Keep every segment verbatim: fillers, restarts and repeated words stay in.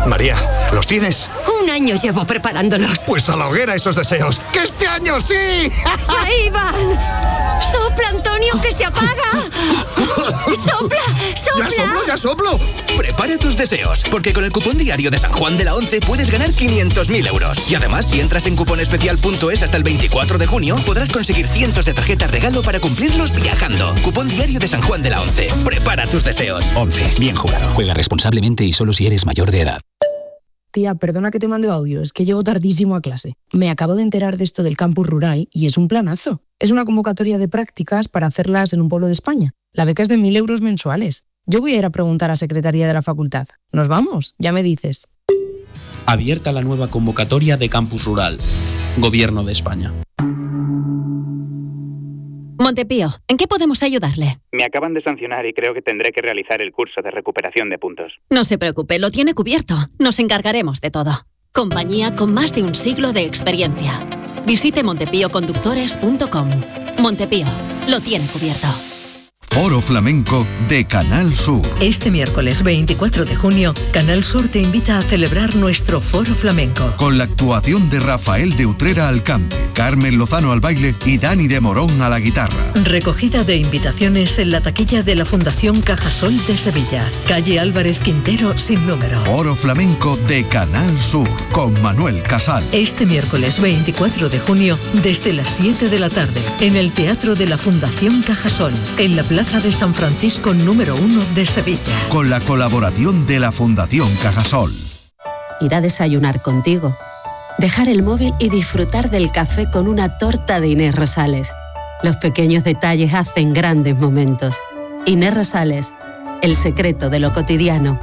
María, ¿los tienes? Un año llevo preparándolos. Pues a la hoguera esos deseos. ¡Que este año sí! ¡Ahí van! ¡Sopla, Antonio, que se apaga! ¡Sopla, sopla! ¡Ya soplo, ya soplo! Prepara tus deseos, porque con el cupón diario de San Juan de la Once puedes ganar quinientos mil euros. Y además, si entras en cuponespecial punto es hasta el veinticuatro de junio, podrás conseguir cientos de tarjetas regalo para cumplirlos viajando. Cupón diario de San Juan de la Once. Prepara tus deseos. Once. Bien jugado. Juega responsablemente y solo si eres mayor de edad. Tía, perdona que te mande audio, es que llego tardísimo a clase. Me acabo de enterar de esto del campus rural y es un planazo. Es una convocatoria de prácticas para hacerlas en un pueblo de España. La beca es de mil euros mensuales. Yo voy a ir a preguntar a Secretaría de la Facultad. ¿Nos vamos? Ya me dices. Abierta la nueva convocatoria de Campus Rural. Gobierno de España. Montepío, ¿en qué podemos ayudarle? Me acaban de sancionar y creo que tendré que realizar el curso de recuperación de puntos. No se preocupe, lo tiene cubierto. Nos encargaremos de todo. Compañía con más de un siglo de experiencia. Visite montepío conductores punto com. Montepío, lo tiene cubierto. Foro Flamenco de Canal Sur. Este miércoles veinticuatro de junio, Canal Sur te invita a celebrar nuestro Foro Flamenco. Con la actuación de Rafael de Utrera al cante, Carmen Lozano al baile y Dani de Morón a la guitarra. Recogida de invitaciones en la taquilla de la Fundación Cajasol de Sevilla. Calle Álvarez Quintero sin número. Foro Flamenco de Canal Sur con Manuel Casal. Este miércoles veinticuatro de junio, desde las siete de la tarde, en el Teatro de la Fundación Cajasol, en la Plaza de San Francisco número uno de Sevilla. Con la colaboración de la Fundación Cajasol. Ir a desayunar contigo. Dejar el móvil y disfrutar del café con una torta de Inés Rosales. Los pequeños detalles hacen grandes momentos. Inés Rosales, el secreto de lo cotidiano.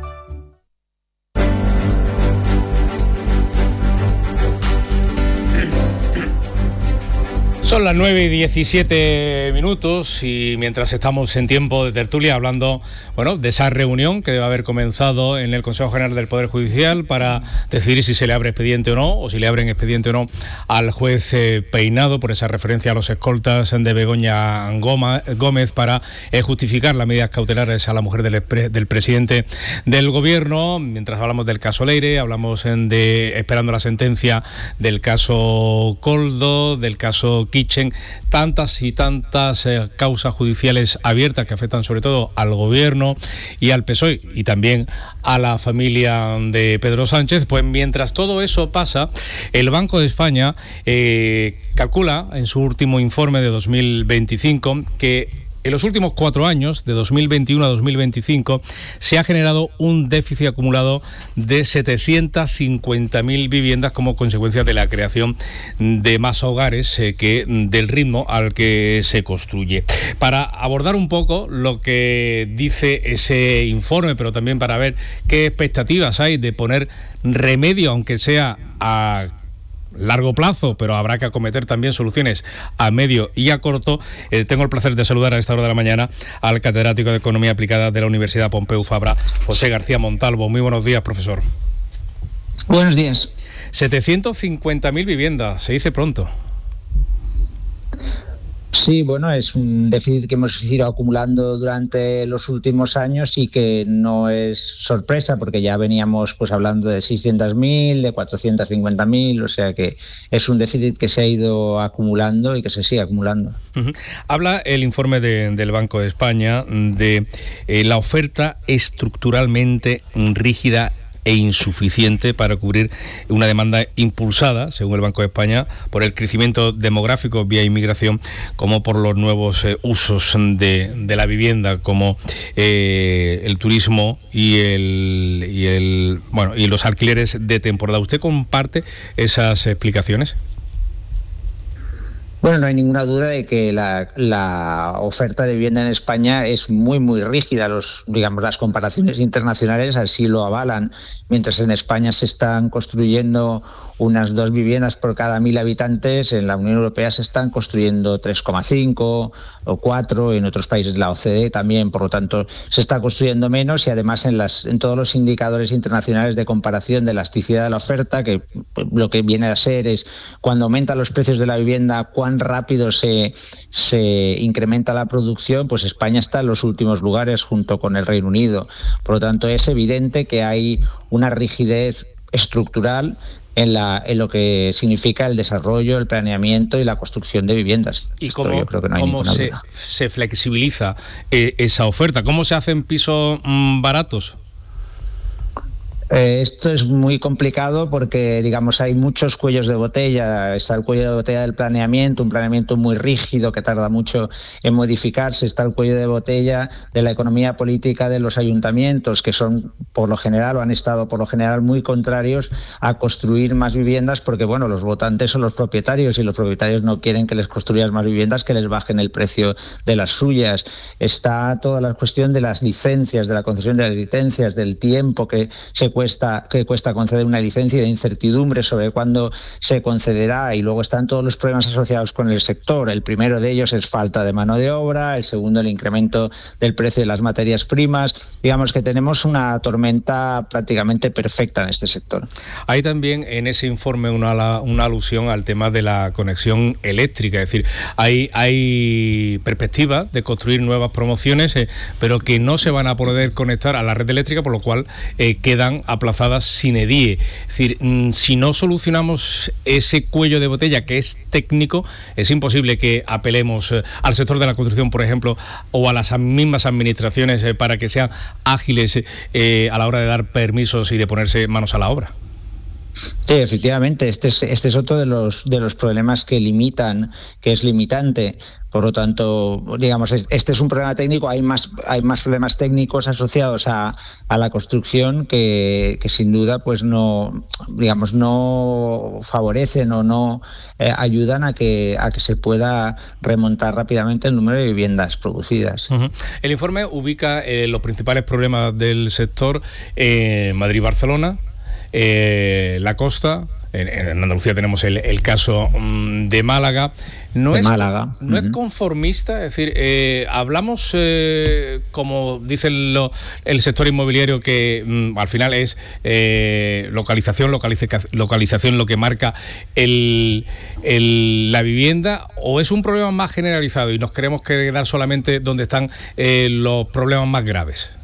Son las nueve y diecisiete minutos y mientras estamos en tiempo de tertulia hablando, bueno, de esa reunión que debe haber comenzado en el Consejo General del Poder Judicial para decidir si se le abre expediente o no, o si le abren expediente o no al juez eh, Peinado por esa referencia a los escoltas de Begoña Goma, Gómez para eh, justificar las medidas cautelares a la mujer del, del presidente del gobierno. Mientras hablamos del caso Leire, hablamos en de esperando la sentencia del caso Coldo, del caso Kitchen, tantas y tantas eh, causas judiciales abiertas que afectan sobre todo al gobierno y al P S O E y también a la familia de Pedro Sánchez. Pues mientras todo eso pasa, el Banco de España eh, calcula en su último informe de dos mil veinticinco que en los últimos cuatro años, de dos mil veintiuno a dos mil veinticinco, se ha generado un déficit acumulado de setecientas cincuenta mil viviendas como consecuencia de la creación de más hogares eh, que del ritmo al que se construye. Para abordar un poco lo que dice ese informe, pero también para ver qué expectativas hay de poner remedio, aunque sea a largo plazo, pero habrá que acometer también soluciones a medio y a corto. Eh, tengo el placer de saludar a esta hora de la mañana al catedrático de Economía Aplicada de la Universidad Pompeu Fabra, José García Montalvo. Muy buenos días, profesor. Buenos días. setecientas cincuenta mil viviendas, se dice pronto. Sí, bueno, es un déficit que hemos ido acumulando durante los últimos años y que no es sorpresa porque ya veníamos pues hablando de seiscientas mil, de cuatrocientas cincuenta mil, o sea que es un déficit que se ha ido acumulando y que se sigue acumulando. Uh-huh. Habla el informe de, del Banco de España de eh, la oferta estructuralmente rígida e insuficiente para cubrir una demanda impulsada, según el Banco de España, por el crecimiento demográfico vía inmigración, como por los nuevos eh, usos de, de la vivienda, como eh, el turismo y el, y el bueno y los alquileres de temporada. ¿Usted comparte esas explicaciones? Bueno, no hay ninguna duda de que la, la oferta de vivienda en España es muy, muy rígida. Los, digamos, las comparaciones internacionales así lo avalan. Mientras en España se están construyendo unas dos viviendas por cada mil habitantes, en la Unión Europea se están construyendo tres coma cinco o cuatro, en otros países de la O C D E también. Por lo tanto, se está construyendo menos y además en, las, en todos los indicadores internacionales de comparación de elasticidad de la oferta, que lo que viene a ser es cuando aumentan los precios de la vivienda, cuán cuán rápido se, se incrementa la producción, pues España está en los últimos lugares junto con el Reino Unido. Por lo tanto, es evidente que hay una rigidez estructural en, la, en lo que significa el desarrollo, el planeamiento y la construcción de viviendas. ¿Y Esto cómo, yo creo que no hay cómo se, se flexibiliza eh, esa oferta? ¿Cómo se hacen pisos mmm, baratos? Eh, esto es muy complicado porque, digamos, hay muchos cuellos de botella. Está el cuello de botella del planeamiento, un planeamiento muy rígido que tarda mucho en modificarse. Está el cuello de botella de la economía política de los ayuntamientos, que son, por lo general, o han estado, por lo general, muy contrarios a construir más viviendas porque, bueno, los votantes son los propietarios y los propietarios no quieren que les construyas más viviendas, que les bajen el precio de las suyas. Está toda la cuestión de las licencias, de la concesión de las licencias, del tiempo que se cuesta Cuesta, que cuesta conceder una licencia y de incertidumbre sobre cuándo se concederá, y luego están todos los problemas asociados con el sector. El primero de ellos es falta de mano de obra, el segundo el incremento del precio de las materias primas. Digamos que tenemos una tormenta prácticamente perfecta en este sector. Hay también en ese informe una, una alusión al tema de la conexión eléctrica, es decir, hay, hay perspectiva de construir nuevas promociones, eh, pero que no se van a poder conectar a la red eléctrica, por lo cual eh, quedan aplazadas sin edie. Es decir, si no solucionamos ese cuello de botella que es técnico, es imposible que apelemos al sector de la construcción, por ejemplo, o a las mismas administraciones para que sean ágiles eh, a la hora de dar permisos y de ponerse manos a la obra. Sí, efectivamente, este es, este es otro de los, de los problemas que limitan, que es limitante. Por lo tanto, digamos, este es un problema técnico. Hay más, hay más problemas técnicos asociados a, a la construcción que, que sin duda, pues no, digamos, no favorecen o no eh, ayudan a que, a que se pueda remontar rápidamente el número de viviendas producidas. Uh-huh. El informe ubica eh, los principales problemas del sector en Madrid y Barcelona, eh, la costa. En, en Andalucía tenemos el, el caso um, de Málaga. No, de es, Málaga. no uh-huh. es conformista, es decir, eh, hablamos, eh, como dice lo, el sector inmobiliario, que mm, al final es eh, localización, localiza, localización lo que marca el, el, la vivienda, o es un problema más generalizado y nos queremos quedar solamente donde están eh, los problemas más graves.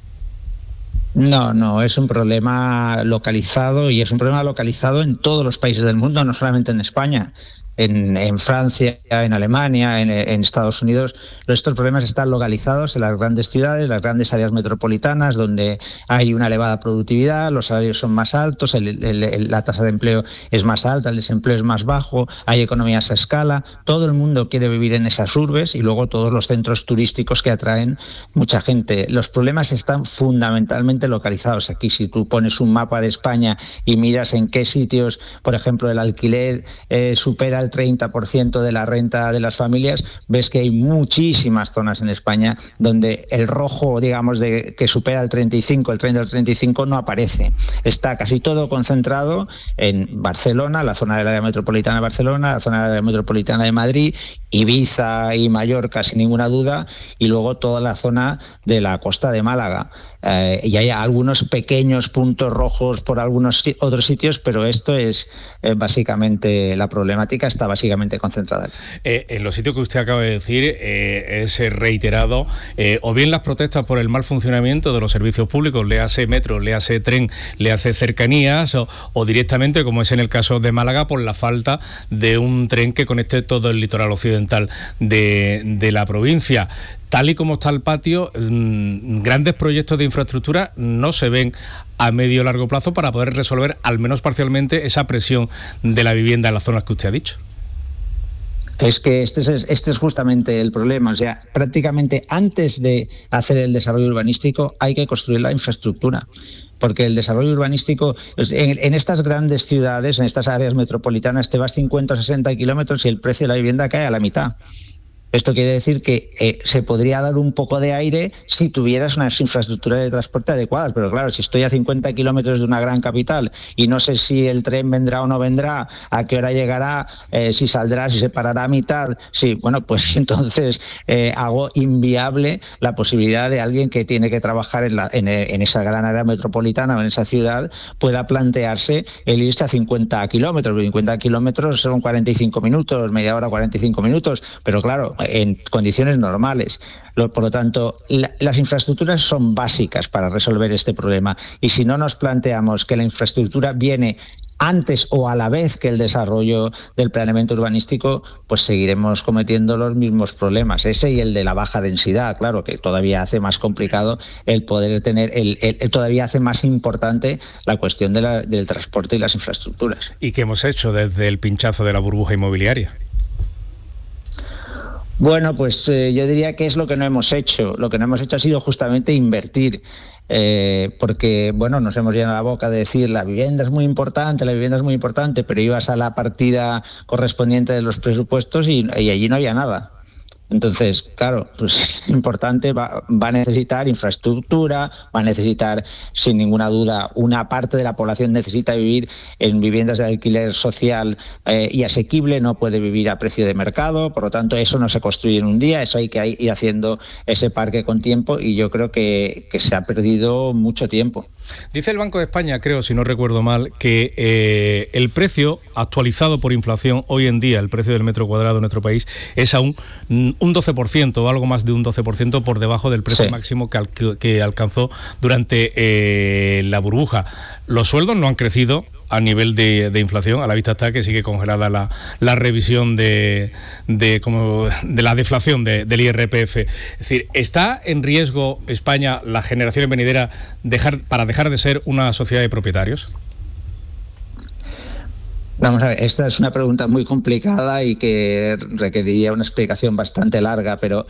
No, no, es un problema localizado y es un problema localizado en todos los países del mundo, no solamente en España. En, en Francia, en Alemania, en, en Estados Unidos, estos problemas están localizados en las grandes ciudades, las grandes áreas metropolitanas, donde hay una elevada productividad, los salarios son más altos, el, el, el, la tasa de empleo es más alta, el desempleo es más bajo, hay economías a escala, todo el mundo quiere vivir en esas urbes y luego todos los centros turísticos que atraen mucha gente. Los problemas están fundamentalmente localizados aquí. Si tú pones un mapa de España y miras en qué sitios, por ejemplo, el alquiler eh, supera el treinta por ciento de la renta de las familias, ves que hay muchísimas zonas en España donde el rojo, digamos, de que supera el treinta y cinco, el treinta al treinta y cinco no aparece. Está casi todo concentrado en Barcelona, la zona del área metropolitana de Barcelona, la zona del área metropolitana de Madrid, Ibiza y Mallorca, sin ninguna duda, y luego toda la zona de la costa de Málaga. Eh, y hay algunos pequeños puntos rojos por algunos otros sitios, pero esto es eh, básicamente, la problemática está básicamente concentrada. Eh, en los sitios que usted acaba de decir eh, es reiterado, eh, o bien las protestas por el mal funcionamiento de los servicios públicos, le hace metro, le hace tren, le hace cercanías, o, o directamente, como es en el caso de Málaga, por la falta de un tren que conecte todo el litoral occidental de, de la provincia. Tal y como está el patio, mmm, grandes proyectos de infraestructura no se ven a medio o largo plazo para poder resolver al menos parcialmente esa presión de la vivienda en las zonas que usted ha dicho. Es que este es, este es justamente el problema. O sea, prácticamente antes de hacer el desarrollo urbanístico hay que construir la infraestructura. Porque el desarrollo urbanístico, en, en estas grandes ciudades, en estas áreas metropolitanas, te vas cincuenta o sesenta kilómetros y el precio de la vivienda cae a la mitad. Esto quiere decir que eh, se podría dar un poco de aire si tuvieras unas infraestructuras de transporte adecuadas, pero claro, si estoy a cincuenta kilómetros de una gran capital y no sé si el tren vendrá o no vendrá, a qué hora llegará, eh, si saldrá, si se parará a mitad, sí, bueno, pues entonces eh, hago inviable la posibilidad de alguien que tiene que trabajar en, la, en, en esa gran área metropolitana o en esa ciudad pueda plantearse el irse a cincuenta kilómetros. cincuenta kilómetros son cuarenta y cinco minutos, media hora, cuarenta y cinco minutos, pero claro, en condiciones normales. Por lo tanto, la, las infraestructuras son básicas para resolver este problema, y si no nos planteamos que la infraestructura viene antes o a la vez que el desarrollo del planeamiento urbanístico, pues seguiremos cometiendo los mismos problemas. Ese y el de la baja densidad, claro, que todavía hace más complicado el poder tener, el, el, el todavía hace más importante la cuestión de la, del transporte y las infraestructuras. ¿Y qué hemos hecho desde el pinchazo de la burbuja inmobiliaria? Bueno, pues eh, yo diría que es lo que no hemos hecho. Lo que no hemos hecho ha sido justamente invertir. Eh, porque, bueno, nos hemos llenado la boca de decir la vivienda es muy importante, la vivienda es muy importante, pero ibas a la partida correspondiente de los presupuestos y, y allí no había nada. Entonces, claro, pues importante, va, va a necesitar infraestructura, va a necesitar, sin ninguna duda, una parte de la población necesita vivir en viviendas de alquiler social eh, y asequible, no puede vivir a precio de mercado, por lo tanto, eso no se construye en un día, eso hay que ir haciendo ese parque con tiempo, y yo creo que, que se ha perdido mucho tiempo. Dice el Banco de España, creo, si no recuerdo mal, que eh, el precio actualizado por inflación hoy en día, el precio del metro cuadrado en nuestro país, es aún un doce por ciento o algo más de un doce por ciento por debajo del precio sí. máximo que, al, que alcanzó durante eh, la burbuja. Los sueldos no han crecido a nivel de, de inflación, a la vista está que sigue congelada la, la revisión de, de, como, de la deflación de, del I R P F. Es decir, ¿está en riesgo España, las generaciones venideras, dejar, para dejar de ser una sociedad de propietarios? Vamos a ver, esta es una pregunta muy complicada y que requeriría una explicación bastante larga, pero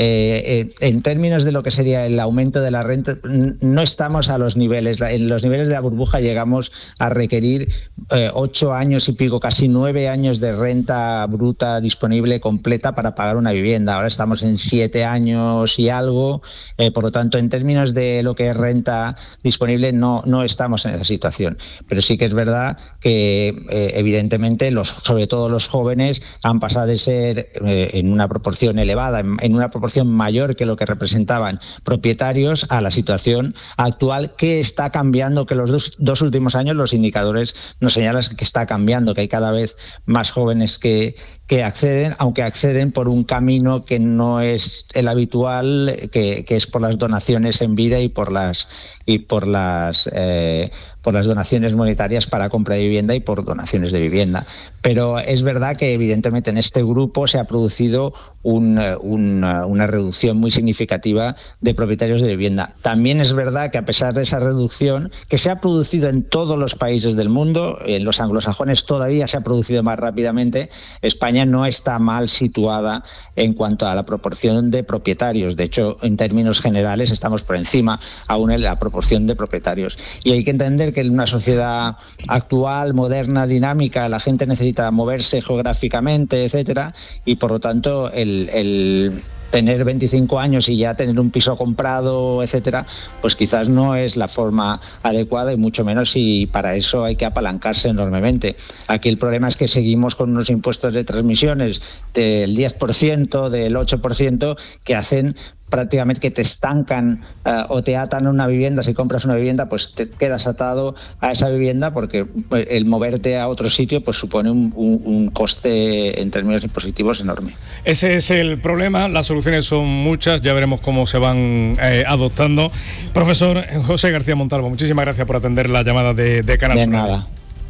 eh, en términos de lo que sería el aumento de la renta, no estamos a los niveles, en los niveles de la burbuja llegamos a requerir eh, ocho años y pico, casi nueve años de renta bruta disponible completa para pagar una vivienda. Ahora estamos en siete años y algo, eh, por lo tanto, en términos de lo que es renta disponible, no, no estamos en esa situación. Pero sí que es verdad que eh, evidentemente, los, sobre todo los jóvenes, han pasado de ser eh, en una proporción elevada, en, en una proporción mayor que lo que representaban propietarios, a la situación actual, que está cambiando, que los dos, dos últimos años los indicadores nos señalan que está cambiando, que hay cada vez más jóvenes que, que acceden, aunque acceden por un camino que no es el habitual, que, que es por las donaciones en vida y por las y por las eh, por las donaciones monetarias para compra de vivienda y por donaciones de vivienda. Pero es verdad que evidentemente en este grupo se ha producido un, un, una reducción muy significativa de propietarios de vivienda. También es verdad que a pesar de esa reducción, que se ha producido en todos los países del mundo, en los anglosajones todavía se ha producido más rápidamente, España no está mal situada en cuanto a la proporción de propietarios. De hecho, en términos generales estamos por encima aún en la proporción de propietarios. Y hay que entender que en una sociedad actual, moderna, dinámica, la gente necesita moverse geográficamente, etcétera, y por lo tanto el, el tener veinticinco años y ya tener un piso comprado, etcétera, pues quizás no es la forma adecuada, y mucho menos si para eso hay que apalancarse enormemente. Aquí el problema es que seguimos con unos impuestos de transmisiones del diez por ciento, del ocho por ciento, que hacen prácticamente que te estancan uh, o te atan a una vivienda. Si compras una vivienda, pues te quedas atado a esa vivienda, porque el moverte a otro sitio pues supone un, un, un coste en términos impositivos enorme. Ese es el problema, las soluciones son muchas, ya veremos cómo se van eh, adoptando. Profesor José García Montalvo, muchísimas gracias por atender la llamada de, de Canal Sur. De nada.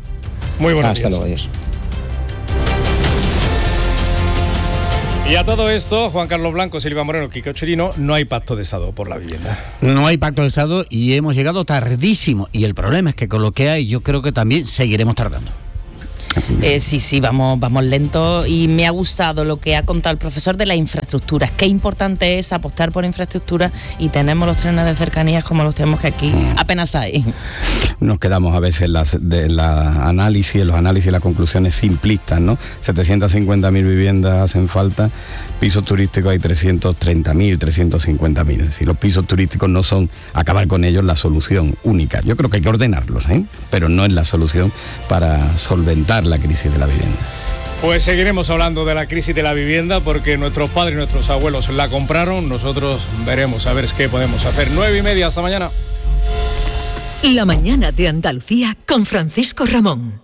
Muy buenos Hasta días. luego, adiós. Y a todo esto, Juan Carlos Blanco, Silvia Moreno, Quique Chirino, no hay pacto de Estado por la vivienda. No hay pacto de Estado y hemos llegado tardísimo. Y el problema es que con lo que hay, yo creo que también seguiremos tardando. Eh, sí, sí, vamos, vamos lentos y me ha gustado lo que ha contado el profesor de las infraestructuras. Qué importante es apostar por infraestructuras y tenemos los trenes de cercanías como los tenemos que aquí mm. apenas hay. Nos quedamos a veces en las, de la análisis, en los análisis y las conclusiones simplistas, ¿no? setecientas cincuenta mil viviendas hacen falta, pisos turísticos hay trescientos treinta mil, trescientos cincuenta mil. Es decir, los pisos turísticos no son acabar con ellos la solución única. Yo creo que hay que ordenarlos, ¿eh? Pero no es la solución para solventar la crisis de la vivienda. Pues seguiremos hablando de la crisis de la vivienda porque nuestros padres y nuestros abuelos la compraron. Nosotros veremos a ver qué podemos hacer. Nueve y media, hasta mañana. La mañana de Andalucía con Francisco Ramón.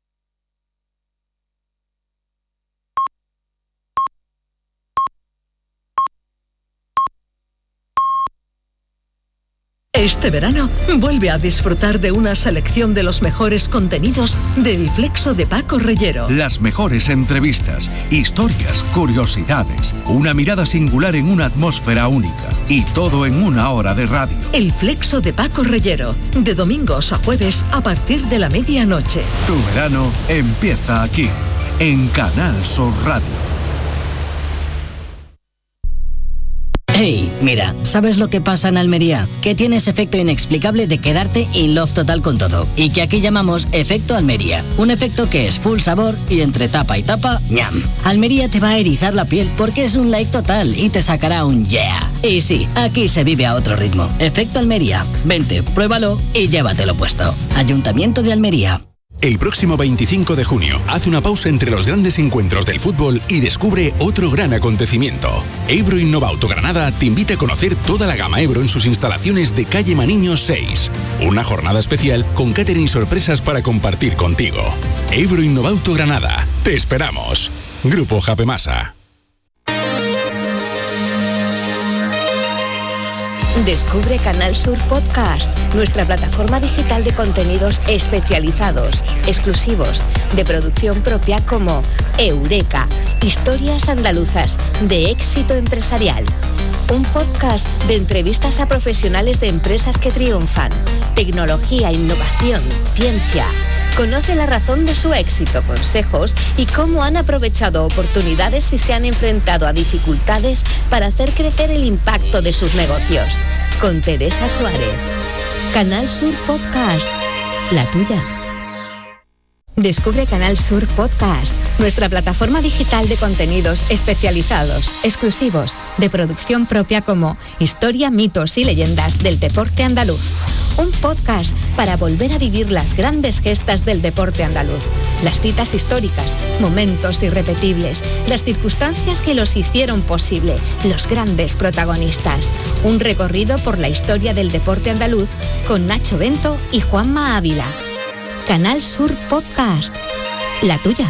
Este verano vuelve a disfrutar de una selección de los mejores contenidos del Flexo de Paco Reyero. Las mejores entrevistas, historias, curiosidades, una mirada singular en una atmósfera única y todo en una hora de radio. El Flexo de Paco Reyero, de domingos a jueves a partir de la medianoche. Tu verano empieza aquí, en Canal Sur Radio. Hey, mira, ¿sabes lo que pasa en Almería? Que tienes efecto inexplicable de quedarte in love total con todo. Y que aquí llamamos efecto Almería. Un efecto que es full sabor y entre tapa y tapa, ñam. Almería te va a erizar la piel porque es un like total y te sacará un yeah. Y sí, aquí se vive a otro ritmo. Efecto Almería. Vente, pruébalo y llévatelo puesto. Ayuntamiento de Almería. El próximo veinticinco de junio, haz una pausa entre los grandes encuentros del fútbol y descubre otro gran acontecimiento. Ebro Innovauto Granada te invita a conocer toda la gama Ebro en sus instalaciones de calle Maniños seis. Una jornada especial con catering y sorpresas para compartir contigo. Ebro Innovauto Granada. Te esperamos. Grupo Japemasa. Descubre Canal Sur Podcast, nuestra plataforma digital de contenidos especializados, exclusivos, de producción propia como Eureka, historias andaluzas de éxito empresarial. Un podcast de entrevistas a profesionales de empresas que triunfan, tecnología, innovación, ciencia. Conoce la razón de su éxito, consejos y cómo han aprovechado oportunidades y se han enfrentado a dificultades para hacer crecer el impacto de sus negocios. Con Teresa Suárez. Canal Sur Podcast. La tuya. Descubre Canal Sur Podcast, nuestra plataforma digital de contenidos especializados, exclusivos, de producción propia como Historia, mitos y leyendas del deporte andaluz. Un podcast para volver a vivir las grandes gestas del deporte andaluz, las citas históricas, momentos irrepetibles, las circunstancias que los hicieron posible, los grandes protagonistas. Un recorrido por la historia del deporte andaluz con Nacho Bento y Juanma Ávila. Canal Sur Podcast. La tuya.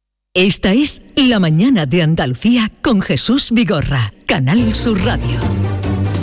Esta es La Mañana de Andalucía con Jesús Vigorra. Canal Sur Radio.